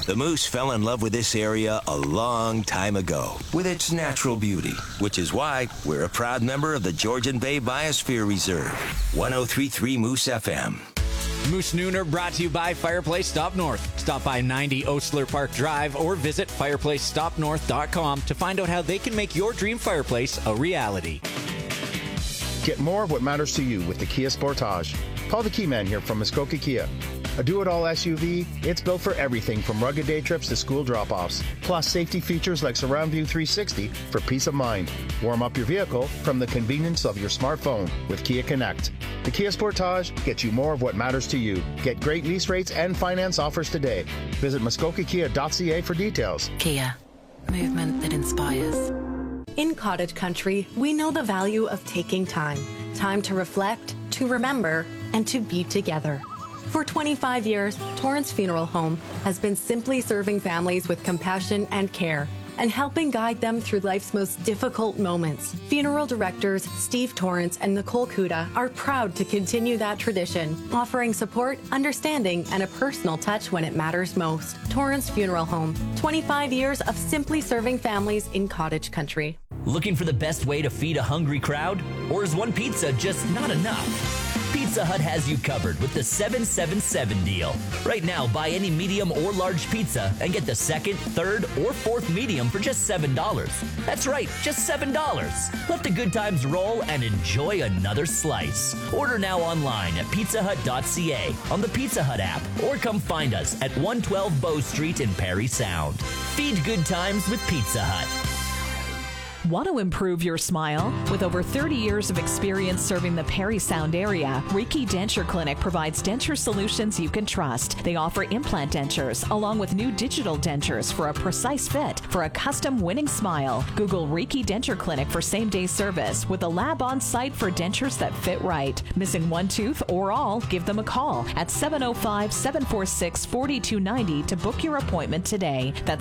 The Moose fell in love with this area a long time ago with its natural beauty, which is why we're a proud member of the Georgian Bay Biosphere Reserve. 103.3 Moose FM. Moose Nooner brought to you by Fireplace Stop North. Stop by 90 Osler Park Drive or visit fireplacestopnorth.com to find out how they can make your dream fireplace a reality. Get more of what matters to you with the Kia Sportage. Paul the Key Man here from Muskoka Kia. A do-it-all SUV, it's built for everything from rugged day trips to school drop-offs. Plus safety features like Surround View 360 for peace of mind. Warm up your vehicle from the convenience of your smartphone with Kia Connect. The Kia Sportage gets you more of what matters to you. Get great lease rates and finance offers today. Visit muskokakia.ca for details. Kia. Movement that inspires. In Cottage Country, we know the value of taking time. Time to reflect, to remember, and to be together. For 25 years, Torrance Funeral Home has been simply serving families with compassion and care and helping guide them through life's most difficult moments. Funeral directors Steve Torrance and Nicole Kuda are proud to continue that tradition, offering support, understanding, and a personal touch when it matters most. Torrance Funeral Home, 25 years of simply serving families in Cottage Country. Looking for the best way to feed a hungry crowd? Or is one pizza just not enough? Pizza Hut has you covered with the 777 deal. Right now, buy any medium or large pizza and get the second, third, or fourth medium for just $7. That's right, just $7. Let the good times roll and enjoy another slice. Order now online at pizzahut.ca, on the Pizza Hut app, or come find us at 112 Bow Street in Parry Sound. Feed good times with Pizza Hut. Want to improve your smile? With over 30 years of experience serving the Parry Sound area, Reiki Denture Clinic provides denture solutions you can trust. They offer implant dentures along with new digital dentures for a precise fit for a custom winning smile. Google Reiki Denture Clinic for same-day service with a lab on site for dentures that fit right. Missing one tooth or all? Give them a call at 705-746-4290 to book your appointment today. That's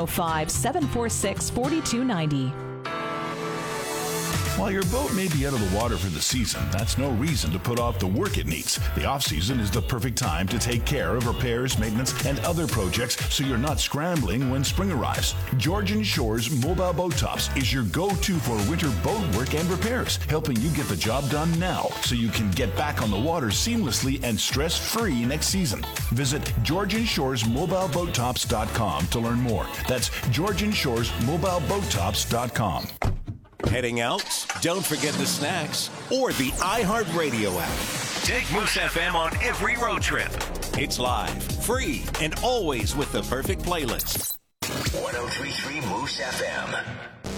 705-746-4290. While your boat may be out of the water for the season, that's no reason to put off the work it needs. The off-season is the perfect time to take care of repairs, maintenance, and other projects so you're not scrambling when spring arrives. Georgian Shores Mobile Boat Tops is your go-to for winter boat work and repairs, helping you get the job done now so you can get back on the water seamlessly and stress-free next season. Visit GeorgianShoresMobileBoatTops.com to learn more. That's GeorgianShoresMobileBoatTops.com. Heading out? Don't forget the snacks or the iHeartRadio app. Take Moose FM on every road trip. It's live, free, and always with the perfect playlist. 103.3 Moose FM.